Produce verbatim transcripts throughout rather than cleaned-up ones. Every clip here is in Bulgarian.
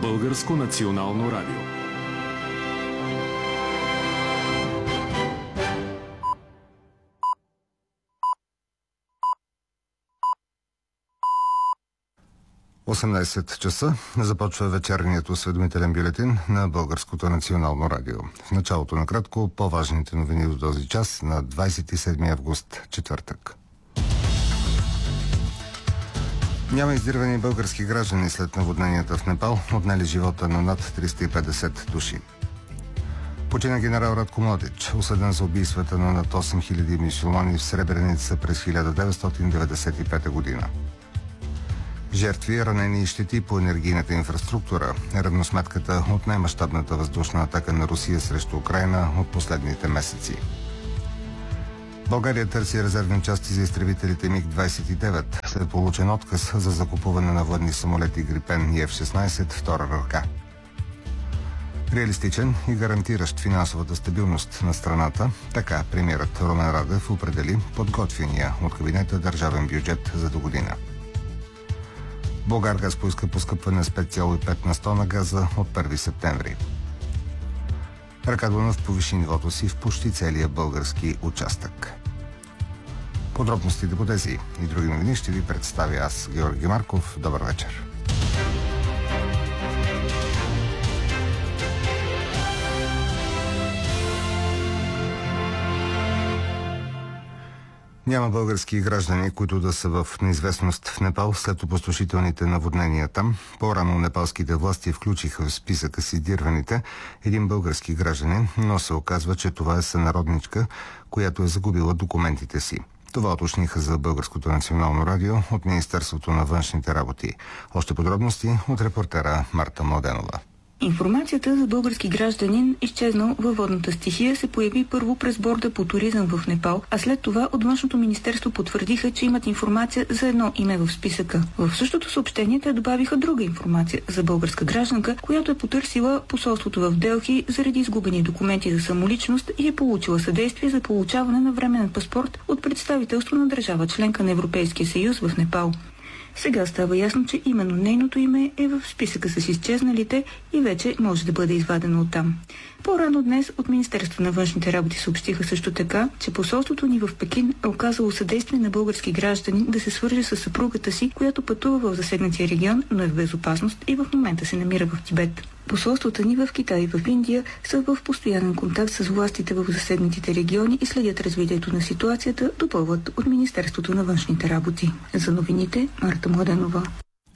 Българско национално радио. осемнайсет часа започва вечерният осведомителен бюлетин на Българското национално радио. В началото на кратко по-важните новини до този час на двайсет и седми август, четвъртък. Няма издирвани български граждани след наводненията в Непал, отнели живота на над триста и петдесет души. Почина генерал Радко Младич, осъден за убийствата на над осем хиляди мюсюлмани в Сребреница през хиляда деветстотин деветдесет и пета година. Жертви, ранени и щети по енергийната инфраструктура. Равносметката от най-мащабната въздушна атака на Русия срещу Украйна от последните месеци. България търси резервни части за изтребителите миг двайсет и девет, след получен отказ за закупуване на военни самолети Грипен и Еф шестнайсет втора ръка. Реалистичен и гарантиращ финансовата стабилност на страната, така премиерът Румен Радев определи подготвения от кабинета държавен бюджет за до година. Булгаргаз поиска поскъпване с пет цяло и пет на сто на газа от първи септември. Река Дунав повиши нивото си в почти целия български участък. Подробностите по тези и други новини ще ви представя аз, Георги Марков. Добър вечер. Няма български граждани, които да са в неизвестност в Непал след опустошителните наводнения там. По-рано непалските власти включиха в списъка с издирваните един български гражданин, но се оказва, че това е сънародничка, която е загубила документите си. Това уточниха за Българското национално радио от Министерството на външните работи. Още подробности от репортера Марта Младенова. Информацията за български гражданин, изчезнал във водната стихия, се появи първо през борда по туризъм в Непал, а след това от Външното министерство потвърдиха, че имат информация за едно име в списъка. В същото съобщение те добавиха друга информация за българска гражданка, която е потърсила посолството в Делхи заради изгубени документи за самоличност и е получила съдействие за получаване на временен паспорт от представителство на държава членка на Европейския съюз в Непал. Сега става ясно, че именно нейното име е в списъка с изчезналите и вече може да бъде извадено оттам. По-рано днес от Министерство на външните работи съобщиха също така, че посолството ни в Пекин е оказало съдействие на български граждани да се свърже с съпругата си, която пътува в засегнатия регион, но е в безопасност и в момента се намира в Тибет. Посолствата ни в Китай и в Индия са в постоянен контакт с властите в засегнатите региони и следят развитието на ситуацията, допълват от Министерството на външните работи. За новините, Марта Младенова.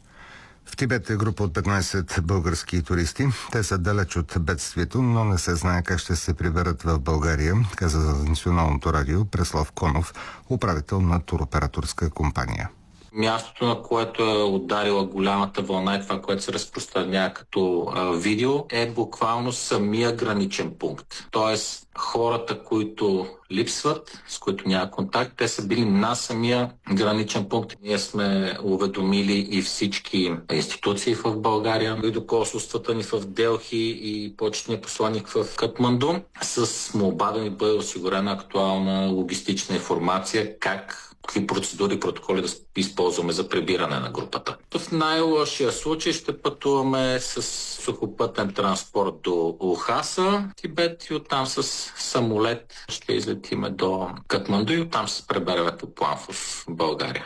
В Тибет е група от петнайсет български туристи. Те са далеч от бедствието, но не се знае как ще се приберат в България, каза за Националното радио Преслав Конов, управител на туроператорска компания. Мястото, на което е ударила голямата вълна и това, което се разпространява като а, видео, е буквално самия граничен пункт. Тоест, хората, които липсват, с които няма контакт, те са били на самия граничен пункт. Ние сме уведомили и всички институции в България, и до консулствата ни в Делхи и почетния посланник в Катманду, с молба да ни бъде осигурена актуална логистична информация, как какви процедури и протоколи да използваме за прибиране на групата. В най-лошия случай ще пътуваме с сухопътен транспорт до Лхаса, Тибет, и оттам с самолет ще излетиме до Катманду и оттам се пребереме по план в България.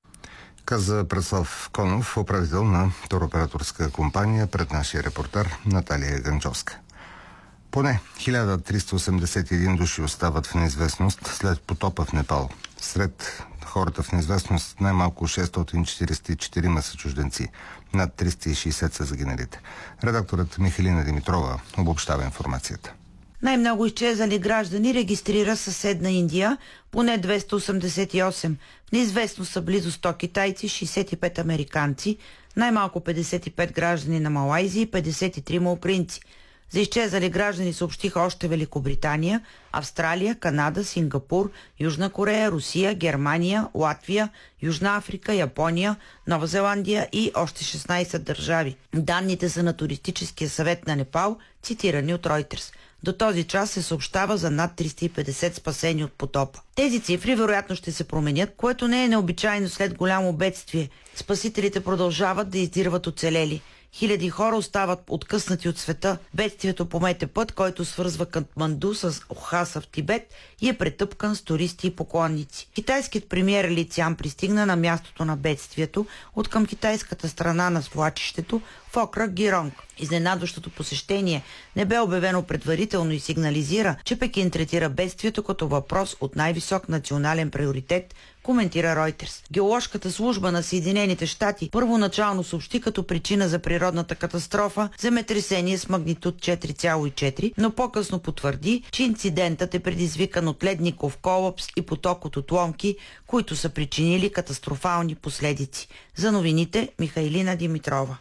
Каза Преслав Конов, управител на туроператорска компания, пред нашия репортер Наталия Ганчовска. Поне хиляда триста осемдесет и един души остават в неизвестност след потопа в Непал. Сред хората в неизвестност най-малко шестстотин четирийсет и четири са чужденци. Над триста и шейсет са загиналите. Редакторът Михалина Димитрова обобщава информацията. Най-много изчезнали граждани регистрира съседна Индия, поне двеста осемдесет и осем. В неизвестност са близо сто китайци, шейсет и пет американци, най-малко петдесет и пет граждани на Малайзия и петдесет и три украинци. За изчезнали граждани съобщиха още Великобритания, Австралия, Канада, Сингапур, Южна Корея, Русия, Германия, Латвия, Южна Африка, Япония, Нова Зеландия и още шестнайсет държави. Данните са на Туристическия съвет на Непал, цитирани от Reuters. До този час се съобщава за над триста и петдесет спасени от потопа. Тези цифри вероятно ще се променят, което не е необичайно след голямо бедствие. Спасителите продължават да издирват оцелели. Хиляди хора остават откъснати от света. Бедствието помете път, който свързва Катманду с Лхаса в Тибет и е претъпкан с туристи и поклонници. Китайският премиер Ли Цян пристигна на мястото на бедствието от към китайската страна на свлачището в окръг Гиронг. Изненадващото посещение не бе обявено предварително и сигнализира, че Пекин третира бедствието като въпрос от най-висок национален приоритет, коментира Ройтерс. Геоложката служба на Съединените щати първоначално съобщи като причина за природната катастрофа земетресение с магнитуд четири цяло и четири, но по-късно потвърди, че инцидентът е предизвикан от ледников колапс и поток от отломки, които са причинили катастрофални последици. За новините Михайлина Димитрова.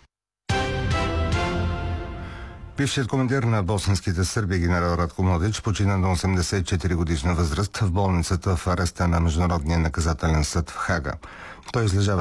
Бившият командир на босненските сърби генерал Радко Младич почина на осемдесет и четири годишна възраст в болницата в ареста на Международния наказателен съд в Хага. Той излежава